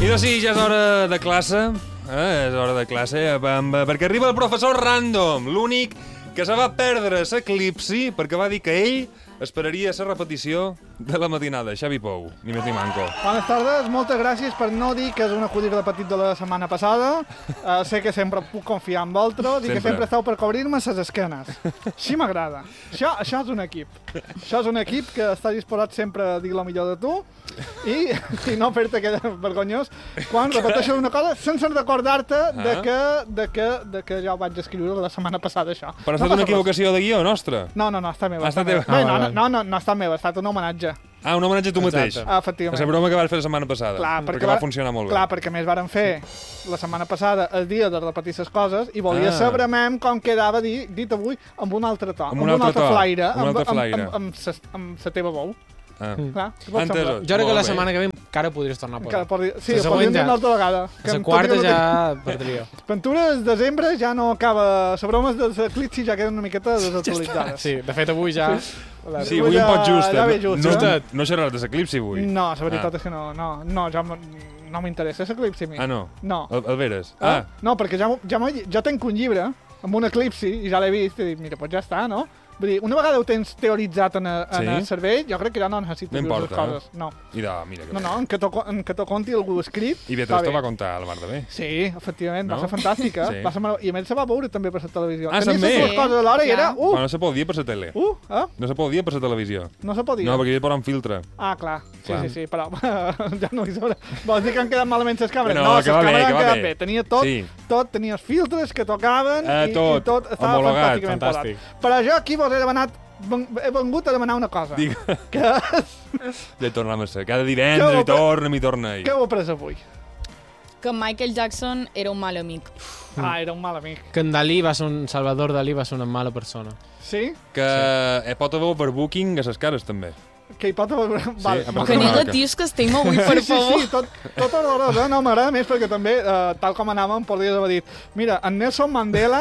I doncs sí, ja és hora de classe, és hora de classe, perquè arriba el professor Random, l'únic que se va perdre l'eclipsi perquè va dir que ell esperaria la repetició de la matinada. Xavi Pou, ni més ni manco. Bones tardes, moltes gràcies per no dir que és un acudit repetit de la setmana passada. Sé que sempre puc confiar en vosaltres i que sempre esteu per cobrir-me les esquenes. Així m'agrada. Això és un equip. Això és un equip que està disposat sempre a dir el millor de tu i no fer-te quedar vergonyós quan repeteixes una cosa sense recordar-te de que ja ho vaig escriure la setmana passada, això. Però ha estat una equivocació de guió nostra? No, ha estat meva. No ha estat meva, ha estat un homenatge. Ah, un homenatge a tu mateix. Efectivament. A la broma que vas fer la setmana passada. Clar, perquè va funcionar molt bé. Clar, perquè més varen fer la setmana passada el dia de repetir les coses i volia saber com quedava dit avui amb un altre to, amb un altre flaire, amb la teva veu. Clar, entesos. Jo crec que la setmana que ve encara podries tornar a posar. Sí, ho podríem dir una altra vegada. La quarta ja perdria. Pintures de desembre ja no acaba. Les bromes dels eclipsis ja queden una miqueta desactualitzades. Sí, de fet avui ja... Sí, avui un pot just. No xerraràs de l'eclipsi avui? No, la veritat és que no, ja no m'interessa l'eclipsi a mi. Ah, no? No. El veres? No, perquè ja tenc un llibre amb un eclipsi i ja l'he vist i dic, mira, doncs ja està, no? Vull dir, una vegada ho tens teoritzat en el cervell, jo crec que ja no necessites dir les coses. No. I mira que no, en que t'ho conti algú escrit. I Beatriz t'ho va contar a la mar de bé. Sí, efectivament, va ser fantàstica. I a més se va veure també per la televisió. Ah, també? Tenies les coses a l'hora i era... No se podia per la tele. No se podia per la televisió. No se podia? No, perquè hi posen filtre. Ah, clar. Sí, però ja no hi sabrà. Vols dir que han quedat malament les càmeres? No, les càmeres han quedat bé. Tenia tot, tenia els filtres que tocaven i tot estava fantàsticament posat. Però jo aquí vos he demanat he vengut a demanar una cosa. Digue. Que Ja tornem a ser. Cada divendres i torna ell. Què heu après avui? Que Michael Jackson era un mal amic. Era un mal amic. Que en Salvador Dalí va ser una mala persona. Sí? Que pot haver overbooking a les cares, també. Que hi pot haver... Que negatius que estem avui, per favor. Sí, tot horrorós, no m'agrada més perquè també, tal com anàvem, podries haver dit mira, en Nelson Mandela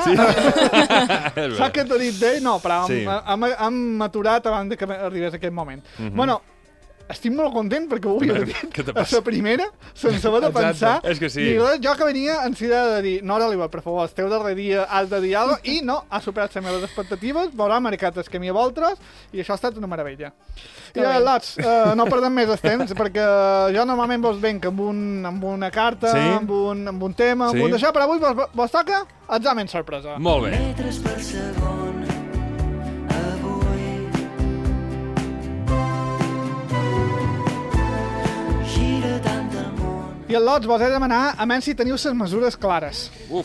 saps què t'ha dit d'ell? No, però hem aturat abans que arribés aquest moment. Bueno, estic molt content perquè ho havia dit a la primera, sense haver de pensar. És que sí. I jo que venia en sida de dir Nora Oliver, per favor, esteu darrer dia, has de dir alguna cosa, i no, ha superat les meves expectatives, veurà marcat el camí a vosaltres, i això ha estat una meravella. I lots, no perdem més el temps, perquè jo normalment vos venc amb una carta, amb un tema, amb un d'això, però avui vos toca examen sorpresa. Molt bé. Metres per segon. I el Lots vos he de demanar a menys si teniu les mesures clares.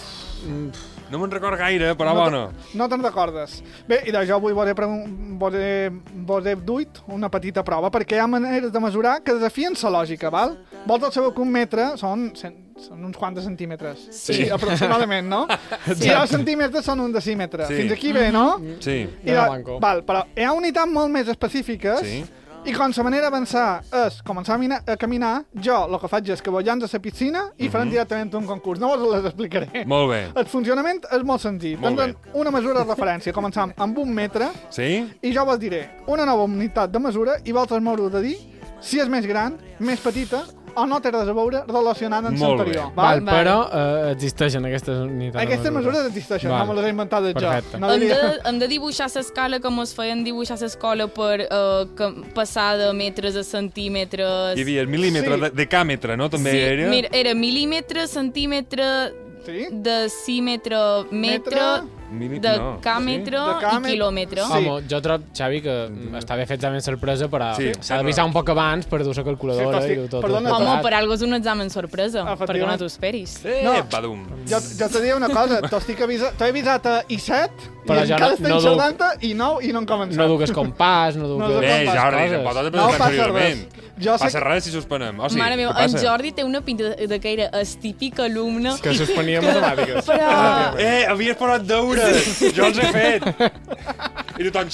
No me'n record gaire, però bona. No te'n recordes. Bé, i jo avui vos he duit una petita prova, perquè hi ha maneres de mesurar que desafien la lògica, val? Vosaltres sabeu que un metre són uns quants centímetres. Sí, aproximadament, no? Sí. I 10 centímetres són un decímetre. Fins aquí bé, no? Sí. Val, però hi ha unitats molt més específiques. Sí. I com la manera d'avançar és començar a caminar, jo el que faig és que vull llançar a la piscina i farem directament un concurs. No vos les explicaré. Molt bé. El funcionament és molt senzill. Tenen una mesura de referència. Començam amb un metre i jo vos diré una nova unitat de mesura i vosaltres m'haureu de dir si és més gran, més petita o no té res a veure relacionant amb l'anterior. Val, però existeixen aquestes unitats. Aquestes mesures existeixen, no me les he inventat jo. Hem de dibuixar l'escala com es feien dibuixar l'escola per passar de metres a centímetres. Hi havia el mil·límetre, decàmetre, no? També era? Mira, era mil·límetre, centímetre, decímetre, metre, decàmetre i quilòmetre. Home, jo trobo, Xavi, que està bé fer examen sorpresa, però s'ha d'avisar un poc abans per dur la calculadora i tot. Home, per algo és un examen sorpresa, perquè no t'ho esperis. Badum. Jo te diria una cosa, t'he avisat a I7 i encara estic xerrant i 9 i no hem començat. No dugues compàs, no dugues... Bé, Jordi, tampoc t'he presentat seriosament. Passa res si suspenem. Mare meva, en Jordi té una pinta de que era el típic alumne... Que suspenia matemàtiques. Havies posat deures. Jo els he fet. I tothom...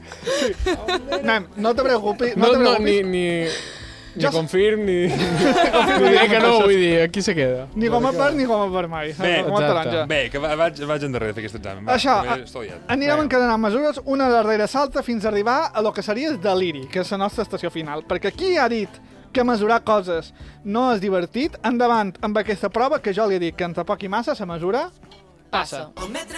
Nen, no te preocupis. Ni confirm, ni dir que no, vull dir, aquí se queda. Ni com a part, ni com a part mai. Bé, que vaig endarrere de fer aquest examen. Això, anirem encadenant mesures una darrere l'altra fins a arribar a lo que seria el deliri, que és la nostra estació final. Perquè qui ha dit que mesurar coses no és divertit. Endavant amb aquesta prova, que jo li he dit que entre poc i massa la mesura passa.